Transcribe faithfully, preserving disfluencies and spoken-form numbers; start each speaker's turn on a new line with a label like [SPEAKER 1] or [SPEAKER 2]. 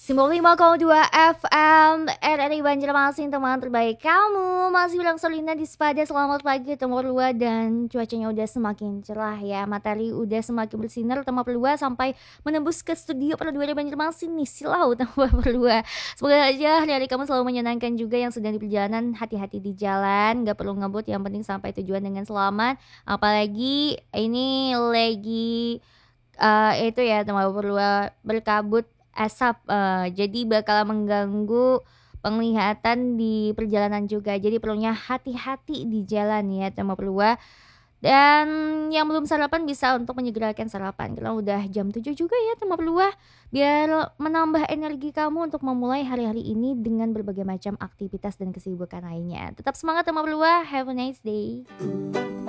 [SPEAKER 1] sembilan puluh lima koma dua F M R R I Banjarmasin, teman terbaik kamu. Masih bilang Solina di Sepada. Selamat pagi Temur Lua, dan cuacanya udah semakin cerah ya. Matahari udah semakin bersinar Temur Lua sampai menembus ke studio pada dua Banjarmasin nih, silau Temur Lua. Semoga aja hari-hari kamu selalu menyenangkan juga. Yang sedang di perjalanan, hati-hati di jalan, gak perlu ngebut, yang penting sampai tujuan dengan selamat. Apalagi ini lagi uh, itu ya Temur Lua, berkabut asap, eh, jadi bakal mengganggu penglihatan di perjalanan juga. Jadi perlunya hati-hati di jalan ya teman perlu. Dan yang belum sarapan bisa untuk menyegerakan sarapan, karena udah jam tujuh juga ya teman perlu, biar menambah energi kamu untuk memulai hari-hari ini dengan berbagai macam aktivitas dan kesibukan lainnya. Tetap semangat teman perlu, have a nice day.